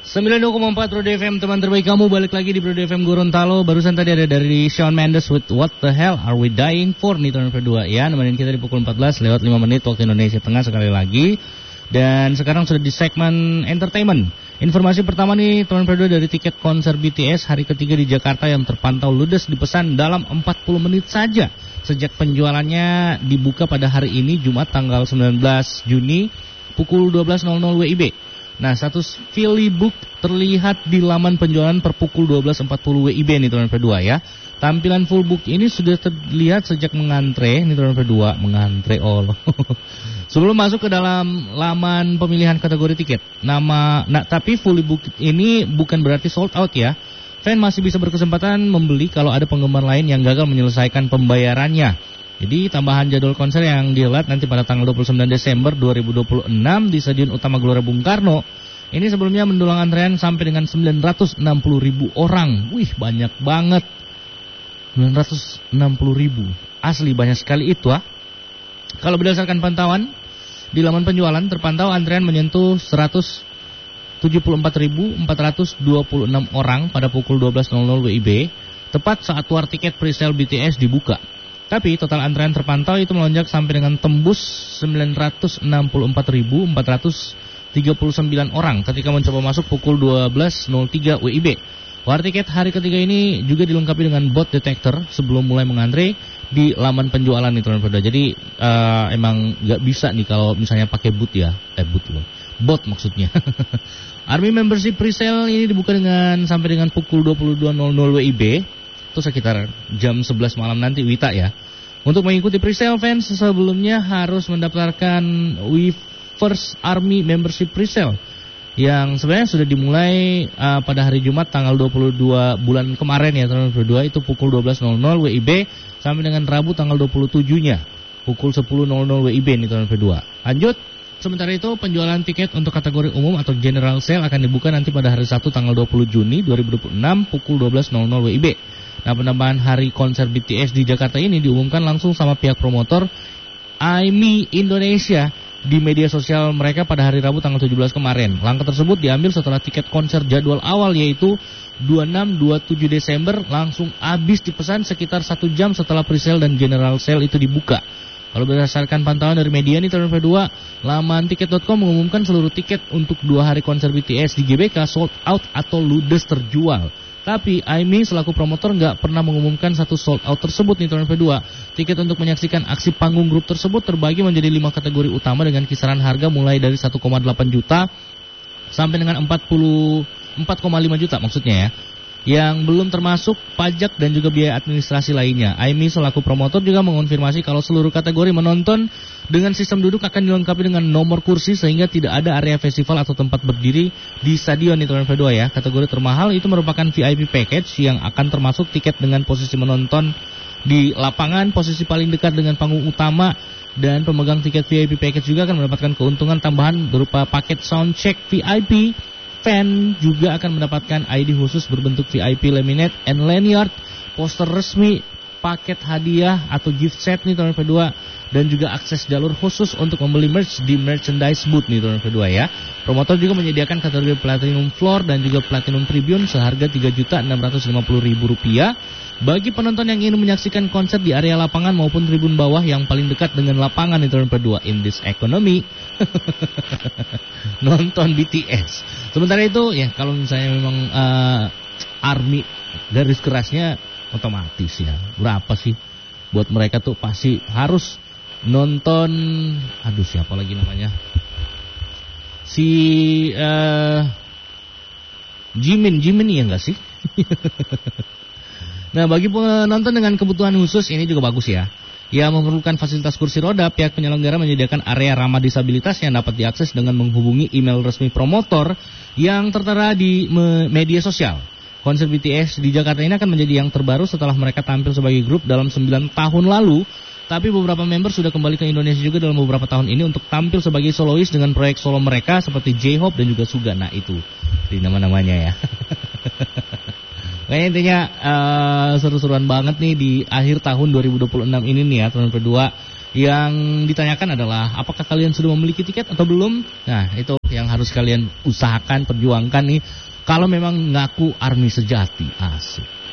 92,4 Bro FM, teman terbaik kamu, balik lagi di Bro FM Gorontalo. Barusan tadi ada dari Shawn Mendes with What the Hell Are We Dying For nih teman berdua ya. Nemenin kita di pukul 14 lewat 5 menit waktu Indonesia Tengah sekali lagi. Dan sekarang sudah di segmen entertainment. Informasi pertama nih teman berdua dari tiket konser BTS hari ketiga di Jakarta yang terpantau ludes dipesan dalam 40 menit saja. Sejak penjualannya dibuka pada hari ini Jumat tanggal 19 Juni pukul 12.00 WIB. Nah, status Philly Book terlihat di laman penjualan per pukul 12.40 WIB nih teman berdua ya. Tampilan full book ini sudah terlihat sejak mengantre nih teman berdua, mengantre sebelum masuk ke dalam laman pemilihan kategori tiket. Tapi full book ini bukan berarti sold out ya. Fan masih bisa berkesempatan membeli kalau ada penggemar lain yang gagal menyelesaikan pembayarannya. Jadi tambahan jadwal konser yang dihelat nanti pada tanggal 29 Desember 2026 di Stadion Utama Gelora Bung Karno. Ini sebelumnya mendulang antrean sampai dengan 960.000 orang. Wih, banyak banget. 960.000. Asli banyak sekali itu ah. Kalau berdasarkan pantauan di laman penjualan terpantau antrean menyentuh 174.426 orang pada pukul 12.00 WIB, tepat saat war tiket presale BTS dibuka. Tapi total antrean terpantau itu melonjak sampai dengan tembus 964.439 orang ketika mencoba masuk pukul 12.03 WIB. War tiket hari ketiga ini juga dilengkapi dengan bot detector sebelum mulai mengantre di laman penjualan itu teman-teman. Jadi emang nggak bisa nih kalau misalnya pakai bot ya, bot maksudnya. Army membership presale ini dibuka dengan sampai dengan pukul 22.00 WIB. Itu sekitar jam 11 malam nanti Wita ya. Untuk mengikuti presale, fans sebelumnya harus mendaftarkan Weverse Army Membership Presale yang sebenarnya sudah dimulai pada hari Jumat tanggal 22 bulan kemarin ya teman-teman berdua, itu pukul 12.00 WIB sampai dengan Rabu tanggal 27-nya pukul 10.00 WIB nih teman-teman berdua. Lanjut. Sementara itu penjualan tiket untuk kategori umum atau general sale akan dibuka nanti pada hari Sabtu tanggal 20 Juni 2026 pukul 12.00 WIB. Nah, penambahan hari konser BTS di Jakarta ini diumumkan langsung sama pihak promotor AIMI Indonesia di media sosial mereka pada hari Rabu tanggal 17 kemarin. Langkah tersebut diambil setelah tiket konser jadwal awal yaitu 26-27 Desember langsung habis dipesan sekitar 1 jam setelah presale dan general sale itu dibuka. Kalau berdasarkan pantauan dari media nih teman-teman berdua, laman tiket.com mengumumkan seluruh tiket untuk 2 hari konser BTS di GBK sold out atau ludes terjual. Tapi AIMI selaku promotor nggak pernah mengumumkan satu sold out tersebut nih teman-teman berdua. Tiket untuk menyaksikan aksi panggung grup tersebut terbagi menjadi 5 kategori utama dengan kisaran harga mulai dari 1,8 juta sampai dengan 4,5 juta maksudnya ya. Yang belum termasuk pajak dan juga biaya administrasi lainnya. AIMI selaku promotor juga mengonfirmasi kalau seluruh kategori menonton dengan sistem duduk akan dilengkapi dengan nomor kursi sehingga tidak ada area festival atau tempat berdiri di stadion itu teman-teman berdua ya. Kategori termahal itu merupakan VIP package yang akan termasuk tiket dengan posisi menonton di lapangan, posisi paling dekat dengan panggung utama, dan pemegang tiket VIP package juga akan mendapatkan keuntungan tambahan berupa paket soundcheck VIP. Fan juga akan mendapatkan ID khusus berbentuk VIP laminate and lanyard, poster resmi, paket hadiah atau gift set nih teman-teman berdua, dan juga akses jalur khusus untuk membeli merch di merchandise booth nih teman-teman berdua ya. Promotor juga menyediakan kategori platinum floor dan juga platinum tribune seharga Rp3.650.000 bagi penonton yang ingin menyaksikan konser di area lapangan maupun tribun bawah yang paling dekat dengan lapangan nih teman-teman berdua. In this economy nonton BTS. Sementara itu ya kalau misalnya memang ARMY garis kerasnya otomatis ya. Berapa sih buat mereka tuh pasti harus nonton, aduh siapa lagi namanya, si Jimin ya enggak sih? Nah, bagi penonton dengan kebutuhan khusus ini juga bagus ya. Yang memerlukan fasilitas kursi roda, pihak penyelenggara menyediakan area ramah disabilitas yang dapat diakses dengan menghubungi email resmi promotor yang tertera di media sosial. Konser BTS di Jakarta ini akan menjadi yang terbaru setelah mereka tampil sebagai grup dalam 9 tahun lalu. Tapi beberapa member sudah kembali ke Indonesia juga dalam beberapa tahun ini untuk tampil sebagai solois dengan proyek solo mereka seperti J-Hope dan juga Suga. Nah itu di nama-namanya ya. Kayaknya intinya seru-seruan banget nih di akhir tahun 2026 ini nih ya teman-teman berdua. Yang ditanyakan adalah apakah kalian sudah memiliki tiket atau belum? Nah itu yang yang harus kalian usahakan, perjuangkan nih. Kalau memang ngaku army sejati, asik.